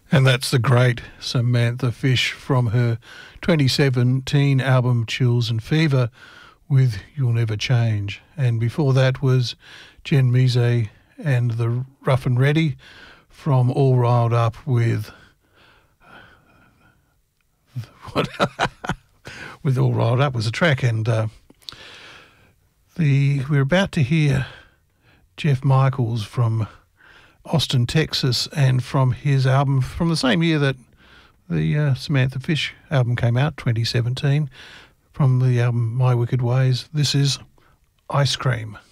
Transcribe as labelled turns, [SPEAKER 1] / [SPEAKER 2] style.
[SPEAKER 1] And that's the great Samantha Fish from her 2017 album Chills and Fever with You'll Never Change. And before that was Jen Mise and the Rough and Ready from All Riled Up with what with All Riled Up was a track. And we're about to hear Jeff Michaels from Austin, Texas, and from his album from the same year that the Samantha Fish album came out, 2017, from the album My Wicked Ways. This is Ice Cream.